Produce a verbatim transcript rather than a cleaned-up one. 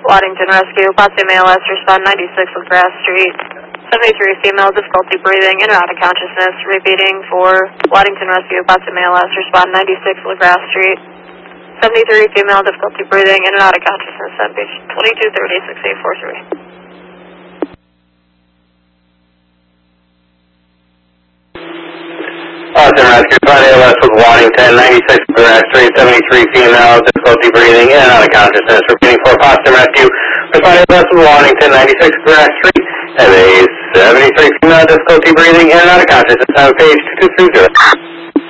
Waddington Rescue, Potsdam A L S, respond ninety-six LaGrasse Street. seventy-three female, difficulty breathing, in or out of consciousness. Repeating for Waddington Rescue, Potsdam A L S, respond ninety-six LaGrasse Street. seventy-three female, difficulty breathing, in or out of consciousness. N P twenty-two thirty, six eight four three. Potsdam Rescue, Potsdam A L S with Waddington, ninety-six LaGrasse Street, seventy-three female, difficulty breathing, in and out of consciousness. Repeating for Potsdam Rescue, Potsdam A L S with Waddington, ninety-six LaGrasse Street, and a seventy-three female, difficulty breathing, in and out of consciousness. On page two two three zero.